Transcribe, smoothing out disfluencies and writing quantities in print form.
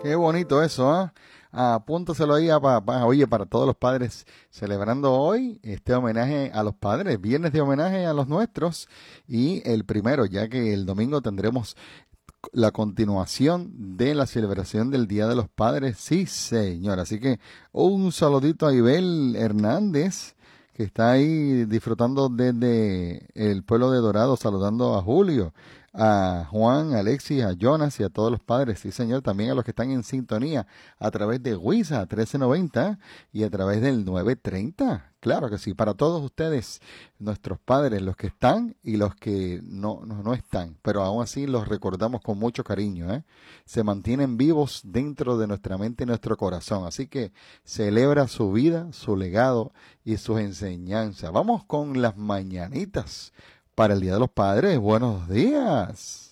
Qué bonito eso, ¿ah? Apúntaselo ahí, oye, para todos los padres celebrando hoy este homenaje a los padres, viernes de homenaje a los nuestros y el primero, ya que el domingo tendremos la continuación de la celebración del Día de los Padres. Sí, señor. Así que un saludito a Ibel Hernández, que está ahí disfrutando desde el pueblo de Dorado, saludando a Julio, a Juan, a Alexis, a Jonas y a todos los padres. Sí, señor. También a los que están en sintonía a través de WISA 1390 y a través del 930. Claro que sí, para todos ustedes, nuestros padres, los que están y los que no están, pero aún así los recordamos con mucho cariño, ¿eh? Se mantienen vivos dentro de nuestra mente y nuestro corazón, así que celebra su vida, su legado y sus enseñanzas. Vamos con las mañanitas para el Día de los Padres. Buenos días.